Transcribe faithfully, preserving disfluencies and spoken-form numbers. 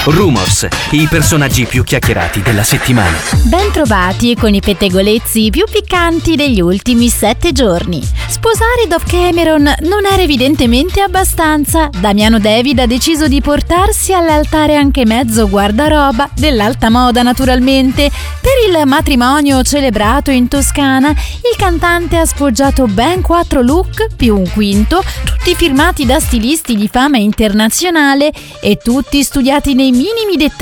Rumors, i personaggi più chiacchierati della settimana. Ben trovati con i pettegolezzi più piccanti degli ultimi sette giorni. Sposare Dove Cameron non era evidentemente abbastanza. Damiano David ha deciso di portarsi all'altare anche mezzo guardaroba, dell'alta moda naturalmente. Per il matrimonio celebrato in Toscana, il cantante ha sfoggiato ben quattro look più un quinto, tutti firmati da stilisti di fama internazionale e tutti studiati nei minimi dettagli